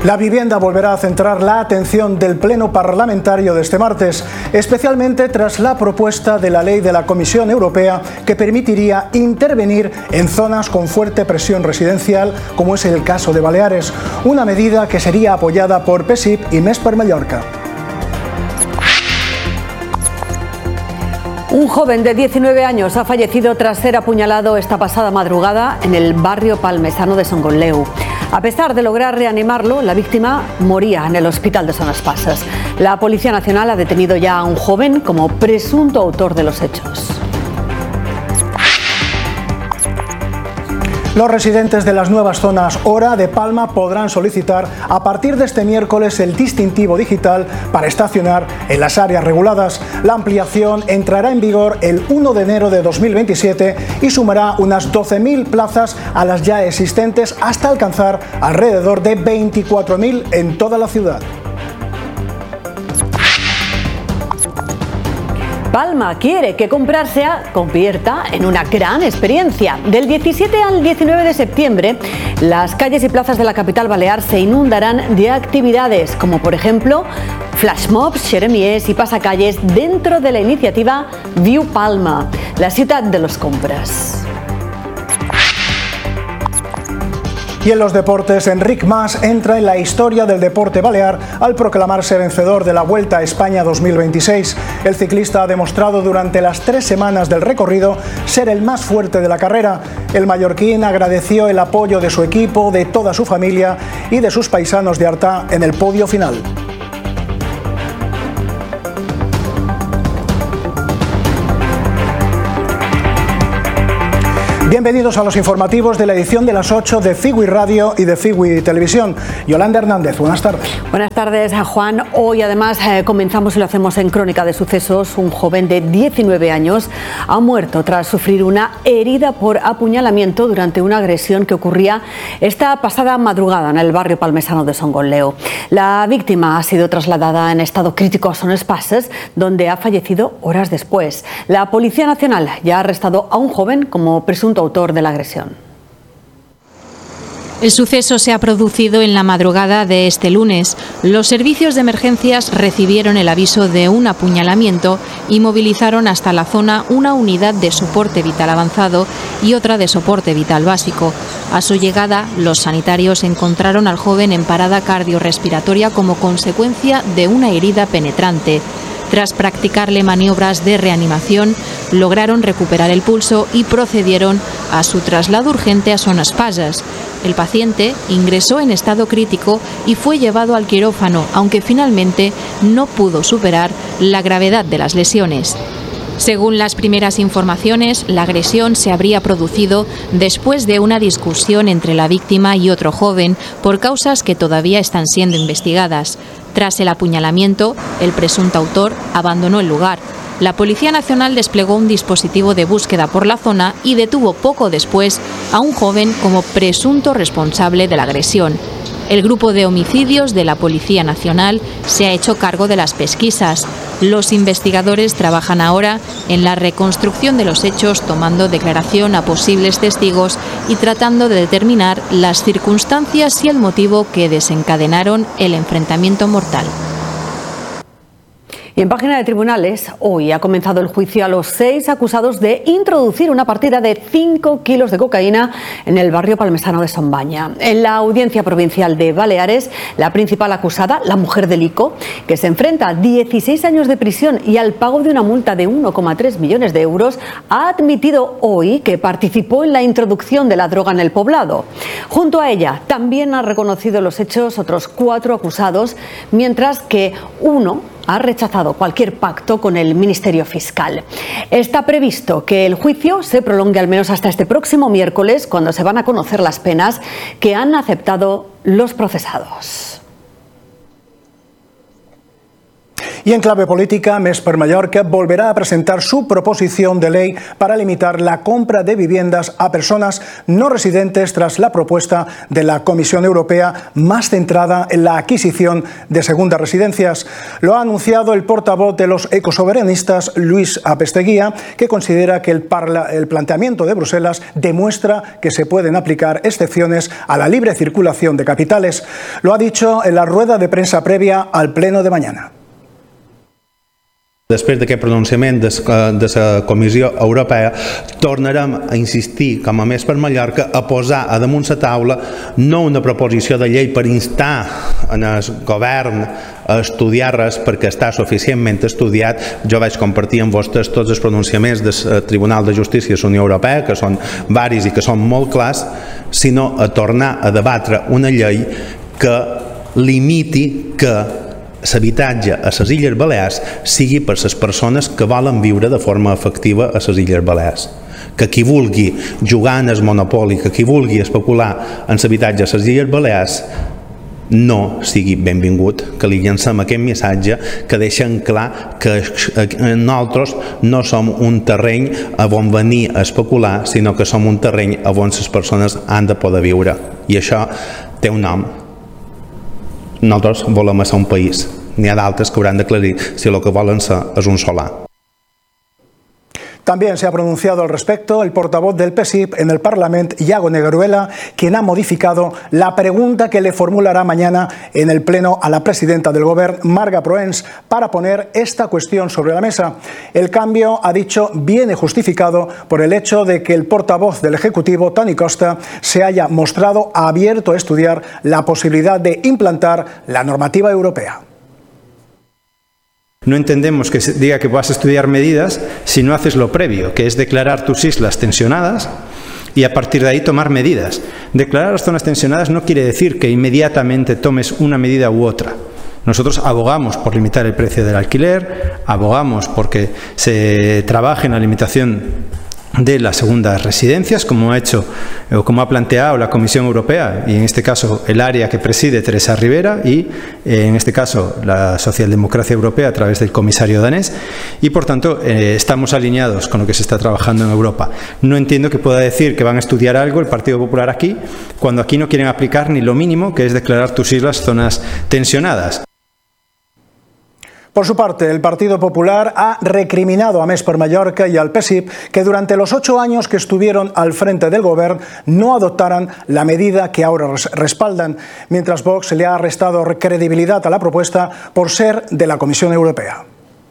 La vivienda volverá a centrar la atención del Pleno Parlamentario de este martes, especialmente tras la propuesta de la ley de la Comisión Europea que permitiría intervenir en zonas con fuerte presión residencial, como es el caso de Baleares, una medida que sería apoyada por PSIP y Més per Mallorca. Un joven de 19 años ha fallecido tras ser apuñalado esta pasada madrugada en el barrio palmesano de Son Gotleu. A pesar de lograr reanimarlo, la víctima moría en el hospital de Son Espases. La Policía Nacional ha detenido ya a un joven como presunto autor de los hechos. Los residentes de las nuevas zonas Hora de Palma podrán solicitar a partir de este miércoles el distintivo digital para estacionar en las áreas reguladas. La ampliación entrará en vigor el 1 de enero de 2027 y sumará unas 12.000 plazas a las ya existentes hasta alcanzar alrededor de 24.000 en toda la ciudad. Palma quiere que comprar se convierta en una gran experiencia. Del 17 al 19 de septiembre, las calles y plazas de la capital balear se inundarán de actividades, como por ejemplo flashmobs, xeremies y pasacalles dentro de la iniciativa Viu Palma, la ciudad de los compras. Y en los deportes, Enric Mas entra en la historia del deporte balear al proclamarse vencedor de la Vuelta a España 2026. El ciclista ha demostrado durante las 3 semanas del recorrido ser el más fuerte de la carrera. El mallorquín agradeció el apoyo de su equipo, de toda su familia y de sus paisanos de Artà en el podio final. Bienvenidos a los informativos de la edición de las 8 de Cigui Radio y de Cigui Televisión. Yolanda Hernández, buenas tardes. Buenas tardes, Juan. Hoy además comenzamos y lo hacemos en Crónica de Sucesos. Un joven de 19 años ha muerto tras sufrir una herida por apuñalamiento durante una agresión que ocurría esta pasada madrugada en el barrio palmesano de Son Gotleu. La víctima ha sido trasladada en estado crítico a Son Espases, donde ha fallecido horas después. La Policía Nacional ya ha arrestado a un joven como presunto autor de la agresión. El suceso se ha producido en la madrugada de este lunes. Los servicios de emergencias recibieron el aviso de un apuñalamiento y movilizaron hasta la zona una unidad de soporte vital avanzado y otra de soporte vital básico. A su llegada, los sanitarios encontraron al joven en parada cardiorrespiratoria como consecuencia de una herida penetrante. Tras practicarle maniobras de reanimación, lograron recuperar el pulso y procedieron a su traslado urgente a Son Espases. El paciente ingresó en estado crítico y fue llevado al quirófano, aunque finalmente no pudo superar la gravedad de las lesiones. Según las primeras informaciones, la agresión se habría producido después de una discusión entre la víctima y otro joven por causas que todavía están siendo investigadas. Tras el apuñalamiento, el presunto autor abandonó el lugar. La Policía Nacional desplegó un dispositivo de búsqueda por la zona y detuvo poco después a un joven como presunto responsable de la agresión. El grupo de homicidios de la Policía Nacional se ha hecho cargo de las pesquisas. Los investigadores trabajan ahora en la reconstrucción de los hechos, tomando declaración a posibles testigos y tratando de determinar las circunstancias y el motivo que desencadenaron el enfrentamiento mortal. Y en página de tribunales, hoy ha comenzado el juicio a los 6 acusados de introducir una partida de 5 kilos de cocaína en el barrio palmesano de Son Baña. En la Audiencia Provincial de Baleares, la principal acusada, la mujer del ICO, que se enfrenta a 16 años de prisión y al pago de una multa de 1,3 millones de euros, ha admitido hoy que participó en la introducción de la droga en el poblado. Junto a ella, también han reconocido los hechos otros 4 acusados, mientras que uno ha rechazado cualquier pacto con el Ministerio Fiscal. Está previsto que el juicio se prolongue al menos hasta este próximo miércoles, cuando se van a conocer las penas que han aceptado los procesados. Y en clave política, Més per Mallorca volverá a presentar su proposición de ley para limitar la compra de viviendas a personas no residentes tras la propuesta de la Comisión Europea más centrada en la adquisición de segundas residencias. Lo ha anunciado el portavoz de los ecosoberanistas, Luis Apesteguía, que considera que el planteamiento de Bruselas demuestra que se pueden aplicar excepciones a la libre circulación de capitales. Lo ha dicho en la rueda de prensa previa al pleno de mañana. Després d'aquest pronunciament de la Comissió Europea, tornarem a insistir, com a Més per Mallorca, a posar a damunt la taula no una proposició de llei per instar el govern a estudiar res, perquè està suficientment estudiat. Jo vaig compartir amb vostès tots els pronunciaments del Tribunal de Justícia de la Unió Europea, que són varis i que són molt clars, sinó a tornar a debatre una llei que limiti que l'habitatge a les Illes Balears sigui per les persones que volen viure de forma efectiva a les Illes Balears. Que qui vulgui jugar en el monopoli, que qui vulgui especular en l'habitatge a les Illes Balears no sigui benvingut, que li llancem aquest missatge que deixen clar que nosaltres no som un terreny on venir a especular, sinó que som un terreny on les persones han de poder viure. I això té un nom. Nosaltres volem ser un país. N'hi ha d'altres que hauran d'aclarir si el que volen ser és un solar. También se ha pronunciado al respecto el portavoz del PSIP en el Parlamento, Iago Negueruela, quien ha modificado la pregunta que le formulará mañana en el Pleno a la presidenta del Gobierno, Marga Proens, para poner esta cuestión sobre la mesa. El cambio, ha dicho, viene justificado por el hecho de que el portavoz del Ejecutivo, Toni Costa, se haya mostrado abierto a estudiar la posibilidad de implantar la normativa europea. No entendemos que se diga que vas a estudiar medidas si no haces lo previo, que es declarar tus islas tensionadas y a partir de ahí tomar medidas. Declarar las zonas tensionadas no quiere decir que inmediatamente tomes una medida u otra. Nosotros abogamos por limitar el precio del alquiler, abogamos porque se trabaje en la limitación de las segundas residencias, como ha planteado la Comisión Europea y en este caso el área que preside Teresa Rivera y en este caso la Socialdemocracia Europea a través del comisario danés, y por tanto estamos alineados con lo que se está trabajando en Europa. No entiendo que pueda decir que van a estudiar algo el Partido Popular aquí, cuando aquí no quieren aplicar ni lo mínimo, que es declarar tus islas zonas tensionadas. Por su parte, el Partido Popular ha recriminado a Més per Mallorca y al PSIP que durante los 8 años que estuvieron al frente del Gobierno no adoptaran la medida que ahora respaldan, mientras Vox le ha restado credibilidad a la propuesta por ser de la Comisión Europea.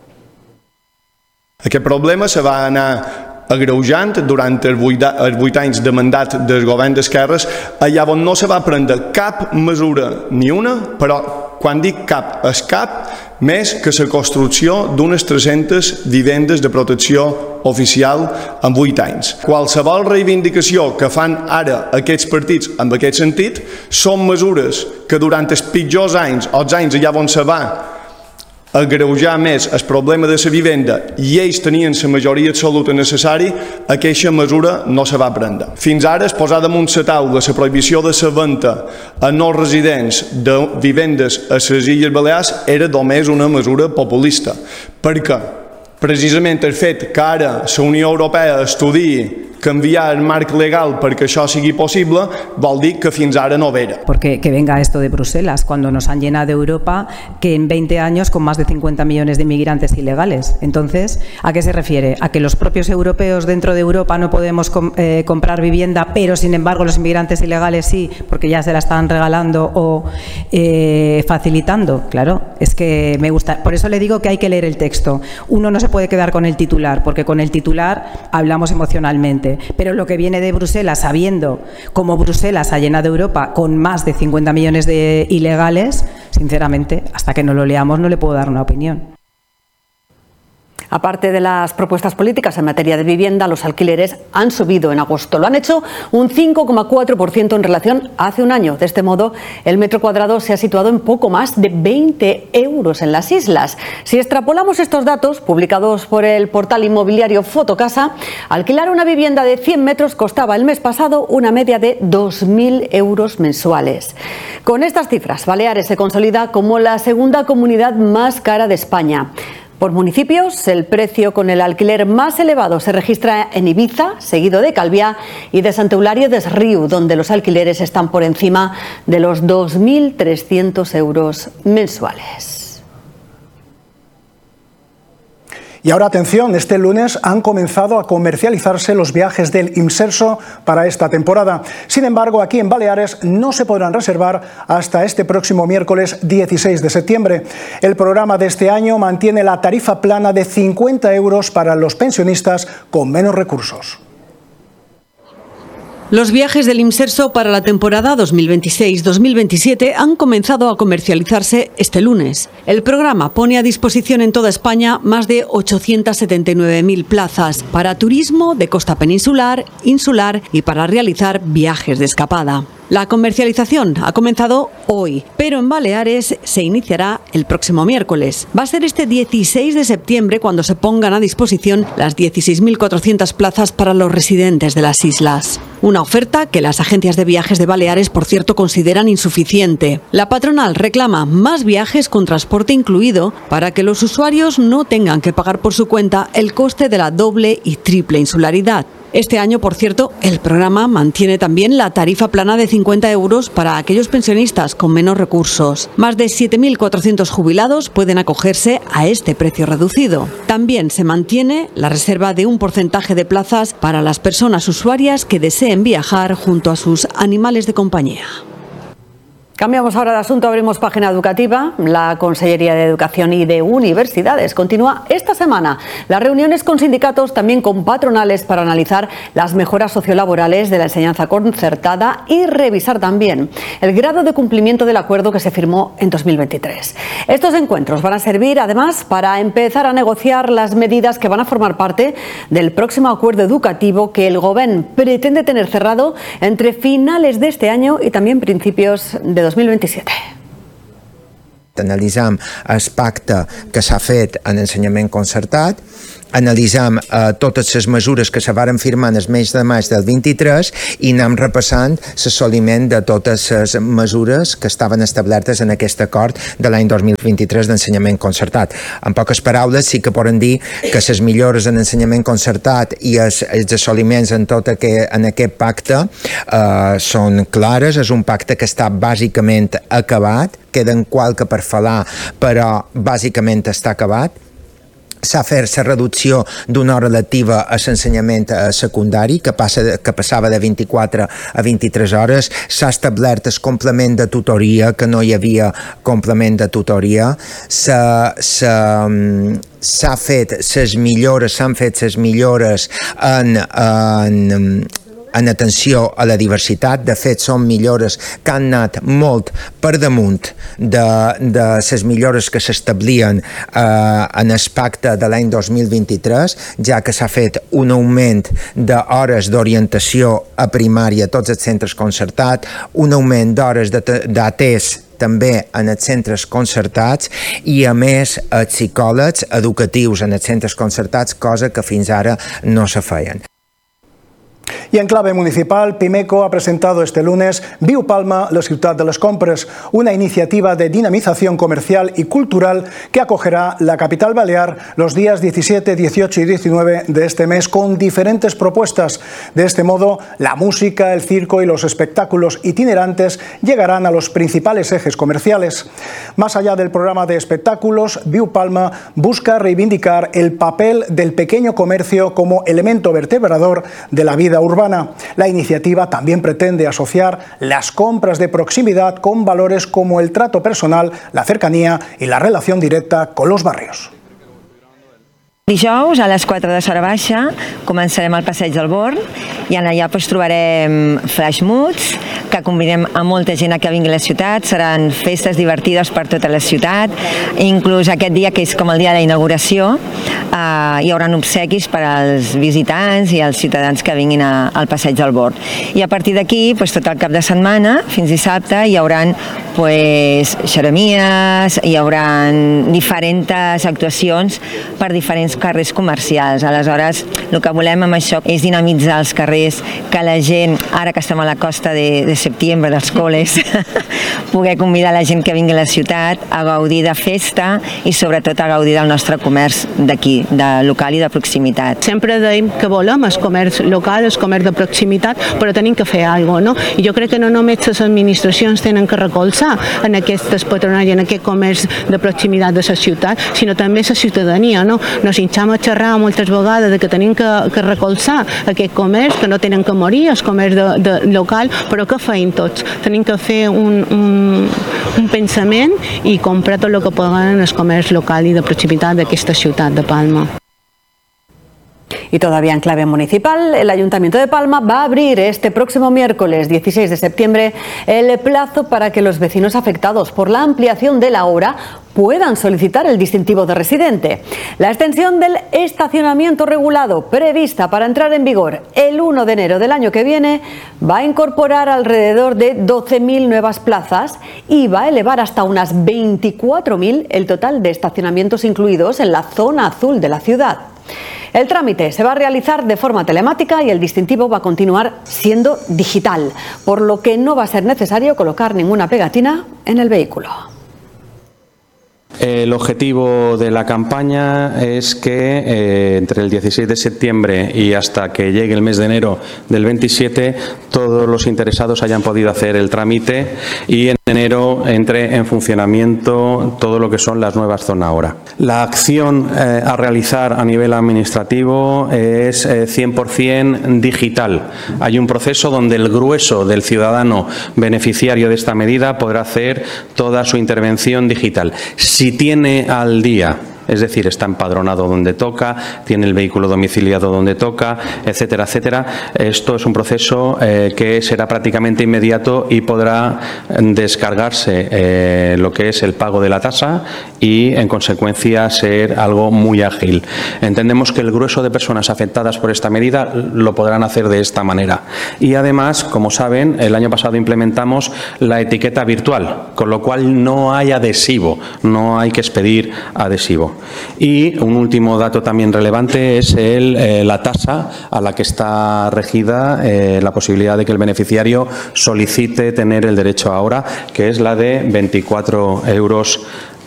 Aquest problema se va anar agreujant durant els 8 anys de mandat del govern d'esquerres, allà on no se va prendre cap mesura, ni una, però quan dic cap, és cap, més que la construcció d'unes 300 vivendes de protecció oficial en 8 anys. Qualsevol reivindicació que fan ara aquests partits en aquest sentit són mesures que durant els pitjors anys, els anys allà on se va agreujar més el problema de la vivenda i ells tenien la majoria absoluta necessària, aquesta mesura no se va prendre. Fins ara, es posar damunt la taula la prohibició de la venda a no residents de vivendes a les Illes Balears era només una mesura populista. Per què? Precisament el fet que ara la Unió Europea estudi canviar el marc legal perquè això sigui possible vol dir que fins ara no vera. Porque que venga esto de Bruselas, cuando nos han llenado Europa que en 20 años con más de 50 millones de inmigrantes ilegales. Entonces, ¿a qué se refiere? ¿A que los propios europeos dentro de Europa no podemos comprar vivienda, pero sin embargo los inmigrantes ilegales sí, porque ya se la están regalando o facilitando? Claro, es que me gusta. Por eso le digo que hay que leer el texto. Uno no se puede quedar con el titular, porque con el titular hablamos emocionalmente. Pero lo que viene de Bruselas, sabiendo cómo Bruselas ha llenado Europa con más de 50 millones de ilegales, sinceramente, hasta que no lo leamos no le puedo dar una opinión. Aparte de las propuestas políticas en materia de vivienda, los alquileres han subido en agosto. Lo han hecho un 5,4% en relación a hace un año. De este modo, el metro cuadrado se ha situado en poco más de 20 euros en las islas. Si extrapolamos estos datos, publicados por el portal inmobiliario Fotocasa, alquilar una vivienda de 100 metros costaba el mes pasado una media de 2.000 euros mensuales. Con estas cifras, Baleares se consolida como la segunda comunidad más cara de España. Por municipios, el precio con el alquiler más elevado se registra en Ibiza, seguido de Calviá y de Santa Eulalia des Riu, donde los alquileres están por encima de los 2.300 euros mensuales. Y ahora atención, este lunes han comenzado a comercializarse los viajes del Imserso para esta temporada. Sin embargo, aquí en Baleares no se podrán reservar hasta este próximo miércoles 16 de septiembre. El programa de este año mantiene la tarifa plana de 50 euros para los pensionistas con menos recursos. Los viajes del Imserso para la temporada 2026-2027 han comenzado a comercializarse este lunes. El programa pone a disposición en toda España más de 879.000 plazas para turismo de costa peninsular, insular y para realizar viajes de escapada. La comercialización ha comenzado hoy, pero en Baleares se iniciará el próximo miércoles. Va a ser este 16 de septiembre cuando se pongan a disposición las 16.400 plazas para los residentes de las islas. Una oferta que las agencias de viajes de Baleares, por cierto, consideran insuficiente. La patronal reclama más viajes con transporte incluido para que los usuarios no tengan que pagar por su cuenta el coste de la doble y triple insularidad. Este año, por cierto, el programa mantiene también la tarifa plana de 50 euros para aquellos pensionistas con menos recursos. Más de 7.400 jubilados pueden acogerse a este precio reducido. También se mantiene la reserva de un porcentaje de plazas para las personas usuarias que deseen viajar junto a sus animales de compañía. Cambiamos ahora de asunto, abrimos página educativa. La Consellería de Educación y de Universidades continúa esta semana las reuniones con sindicatos, también con patronales, para analizar las mejoras sociolaborales de la enseñanza concertada y revisar también el grado de cumplimiento del acuerdo que se firmó en 2023. Estos encuentros van a servir además para empezar a negociar las medidas que van a formar parte del próximo acuerdo educativo que el Govern pretende tener cerrado entre finales de este año y también principios de 2027. Analitzam el pacte que s'ha fet en ensenyament concertat, analitzam totes les mesures que se varen firmar en el mes de maig del 23 i anem repassant l'assoliment de totes les mesures que estaven establertes en aquest acord de l'any 2023 d'ensenyament concertat. En poques paraules, sí que podem dir que les millores en ensenyament concertat i els assoliments en aquest pacte són clares. És un pacte que està bàsicament acabat, queden qualque per falar, però bàsicament està acabat. S'ha fet la reducció d'una hora lectiva a l'ensenyament secundari, que passava de 24 a 23 hores. S'ha establert el complement de tutoria, que no hi havia complement de tutoria. S'han fet les millores en atenció a la diversitat. De fet, són millores que han anat molt per damunt de les millores que s'establien en el pacte de l'any 2023, ja que s'ha fet un augment d'hores d'orientació a primària a tots els centres concertats, un augment d'hores d'ATES també en els centres concertats i, a més, els psicòlegs educatius en els centres concertats, cosa que fins ara no se feien. Y en clave municipal, Pimeco ha presentado este lunes Viu Palma, la ciutat de les compres, una iniciativa de dinamización comercial y cultural que acogerá la capital balear los días 17, 18 y 19 de este mes con diferentes propuestas. De este modo, la música, el circo y los espectáculos itinerantes llegarán a los principales ejes comerciales. Más allá del programa de espectáculos, Viu Palma busca reivindicar el papel del pequeño comercio como elemento vertebrador de la vida urbana. La iniciativa también pretende asociar las compras de proximidad con valores como el trato personal, la cercanía y la relación directa con los barrios. Dijous a les 4 de Sora Baixa començarem el passeig del Born i allà trobarem flash moods que convidem a molta gent a que vingui a la ciutat. Seran festes divertides per tota la ciutat, inclús aquest dia que és com el dia de la inauguració hi haurà obsequis per als visitants i als ciutadans que vinguin al passeig del Born. I a partir d'aquí, tot el cap de setmana, fins dissabte, hi haurà xeremies, hi haurà diferents actuacions per diferents uns carrers comercials. Aleshores, el que volem amb això és dinamitzar els carrers, que la gent, ara que estem a la costa de setembre, dels coles, poder convidar la gent que vingui a la ciutat a gaudir de festa i sobretot a gaudir del nostre comerç d'aquí, de local i de proximitat. Sempre dèiem que volem el comerç local, el comerç de proximitat, però tenim que fer alguna cosa, no? I jo crec que no només les administracions tenen que recolzar en aquestes patronats i en aquest comerç de proximitat de la ciutat, sinó també la ciutadania, no? Nos hinxam a xerrar moltes vegades de que tenim que recolzar aquest comerç, que no tenen que morir, el comerç local, però què feim tots? Tenim que fer un pensament i comprar tot el que poden en el comerç local i de proximitat d'aquesta ciutat de Palma. Y todavía en clave municipal, el Ayuntamiento de Palma va a abrir este próximo miércoles 16 de septiembre el plazo para que los vecinos afectados por la ampliación de la obra puedan solicitar el distintivo de residente. La extensión del estacionamiento regulado prevista para entrar en vigor el 1 de enero del año que viene va a incorporar alrededor de 12.000 nuevas plazas y va a elevar hasta unas 24.000 el total de estacionamientos incluidos en la zona azul de la ciudad. El trámite se va a realizar de forma telemática y el distintivo va a continuar siendo digital, por lo que no va a ser necesario colocar ninguna pegatina en el vehículo. El objetivo de la campaña es que entre el 16 de septiembre y hasta que llegue el mes de enero del 27 todos los interesados hayan podido hacer el trámite y en enero entre en funcionamiento todo lo que son las nuevas zonas ahora. La acción a realizar a nivel administrativo es 100% digital. Hay un proceso donde el grueso del ciudadano beneficiario de esta medida podrá hacer toda su intervención digital. Si tiene al día, es decir, está empadronado donde toca, tiene el vehículo domiciliado donde toca, etcétera, etcétera. Esto es un proceso que será prácticamente inmediato y podrá descargarse lo que es el pago de la tasa y, en consecuencia, ser algo muy ágil. Entendemos que el grueso de personas afectadas por esta medida lo podrán hacer de esta manera. Y, además, como saben, el año pasado implementamos la etiqueta virtual, con lo cual no hay adhesivo, no hay que expedir adhesivo. Y un último dato también relevante es la tasa a la que está regida la posibilidad de que el beneficiario solicite tener el derecho ahora, que es la de 24 euros